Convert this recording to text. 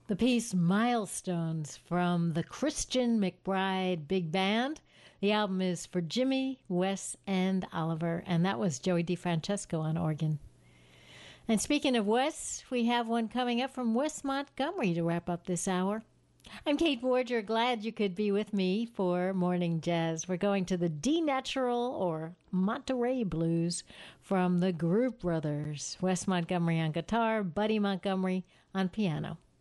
The piece Milestones from the Christian McBride Big Band. The album is for Jimmy, Wes, and Oliver, and that was Joey DeFrancesco on organ. And speaking of Wes, we have one coming up from Wes Montgomery to wrap up this hour. I'm Kate Borger, glad you could be with me for Morning Jazz. We're going to the D Natural or Monterey Blues from the Group Brothers. Wes Montgomery on guitar, Buddy Montgomery on piano.